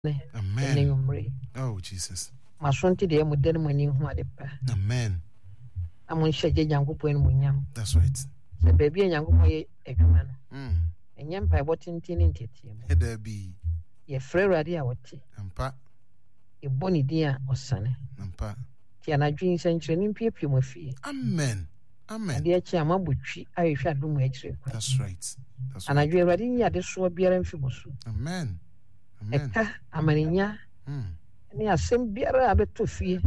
Amen. Oh, Jesus. Masonti de modern money who are the pa. Amen. I'm on Shaja Yankupo and Munyam. That's right. The baby and Yankupo a man. And Yam by what in tin in Titium. There be. Ye frere dia what Ampa. A bonny dear or sonny. Ampa. Tiana dreams and training people with fee. Amen. Amen. Dear Chama Butchi, I shall do my trip. That's right. That's and right. I do already near the sure beer and fibusu. Amen. Amen. Amaninya. Near some beer a bit to fear.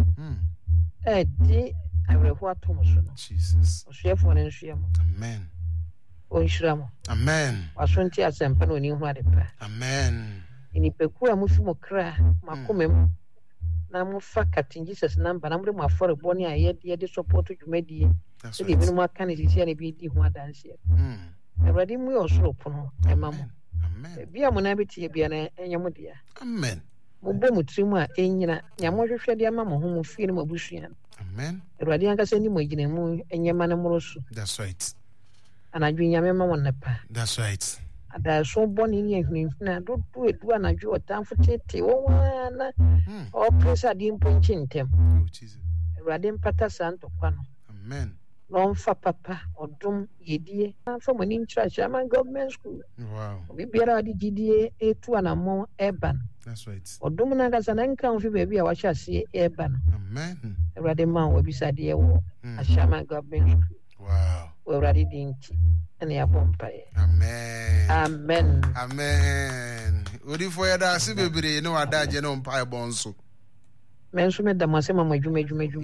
Day I will what Thomason. Jesus. Chef one and sham. Amen. Oh, Shram. Amen. Was 20 years and penny what the pa. Amen. In Ipekua Mufumo cry, Macumem. Now, fact in Jesus' number, I'm my for a bonny. I yet support to you. That's right. right. Even more can it any be what dance here. I read him we also pono, and mamma. Amen. Be a monabity be an yamudia. Amen. Mubomutrima, Enina, Yamojo Shadia Mamma, whom feel him a bushian. Amen. Radianca send him in a moon and Yamanamoroso. That's right. And I dream Yamma on the pa. That's right. And I so born in evening. Now don't do it when I do a time for Tete. Oh, or press a dim punching them. Oh, Jesus. Radim Patasanto Pano. Amen. Long for papa or dum ye from an inch Shaman government school. Wow. We bear the GDA A2 and a more urban. That's right. Or Dominagas an encounter baby, I watch us see urban. Amen. Radiman will be said, a Shaman government school. Wow. We're ready, didn't and they are bumpy. Amen. Amen. Amen. What if we had a civil, no, I died, you know, pie bonso. Mensume da masema majume.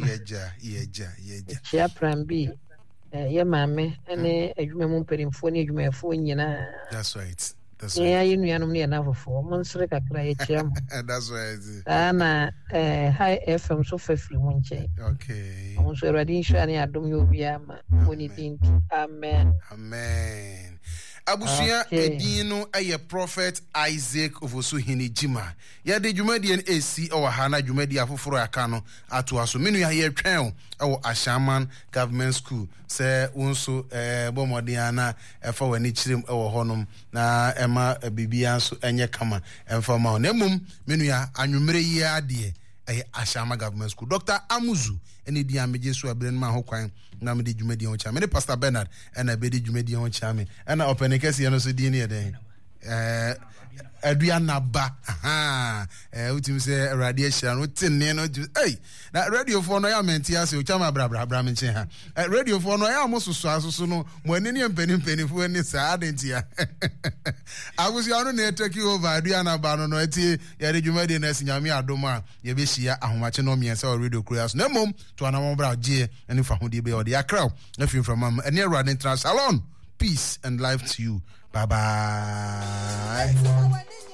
Yeja. Chia plan B. Ye mame ene adwuma mu perimfo ne adwumafo nyina. That's right. That's right. Yeah, right. you nuanom ne anafofo. Mo nsere kakra ye chia mo. That's right. Ana high FM so fafiri mu nche. Okay. Mo so erade insha ne adom yo bia ma. Woni din. Amen. Amen. Abusuya edin no eye prophet Isaac Ofosu Hini Jima. Ya de dwumadi en AC o ha na dwumadi afoforo aka no ato aso menu ya ye twen o Ashaman Government School se wonso bomodi ana efa wani chirem e wo honom na ema bibia nso enye kama emfa ma na mum menu ya anwumere yi ade Ashama Government School. Dr. Amuzu eni di ameje so abren ma ho kwan na me di dwumadi on cha me Pastor Bernard na be di dwumadi on cha me na openekesi no so di ni eden aduana ba utim se radio share no tinne no na radio for no ya menti ase o chama bra me nche ha radio for no ya mososo asoso no mo ani ne mpeni fu ani sa adentia agusi anu na take over aduana ba no ati ya redwumadi na sinyame adom a ye be hia ahomache no miensa o radio creators na mom to anamon bra je ani fa hodi be o de akra na fi from am ani radio trans salon. Peace and life to you. Bye bye.